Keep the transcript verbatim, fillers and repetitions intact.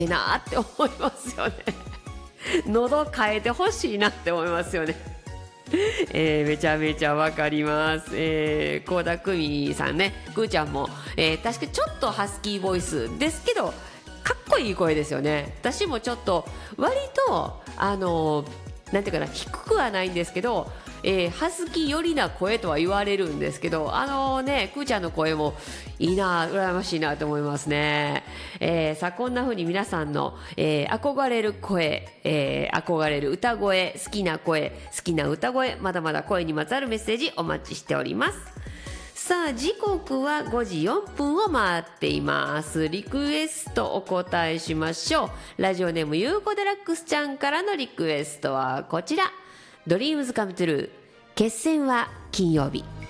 いいなって思いますよね喉変えてほしいなって思いますよねえー、めちゃめちゃわかります。えー、倖田來未さんね、くーちゃんも、えー、確かちょっとハスキーボイスですけどかっこいい声ですよね。私もちょっと割とあのー、なんていうかな、低くはないんですけど、えー、ハスキー寄りな声とは言われるんですけど、あのー、ね、くーちゃんの声もいいな、羨ましいなと思いますね。えー、さあこんな風に皆さんの、えー、憧れる声、えー、憧れる歌声、好きな声、好きな歌声、まだまだ声にまつわるメッセージお待ちしております。さあ時刻はごじよんぷんを回っています。リクエストお答えしましょう。ラジオネームゆうこデラックスちゃんからのリクエストはこちら、ドリームズカムトゥルー、決戦は金曜日。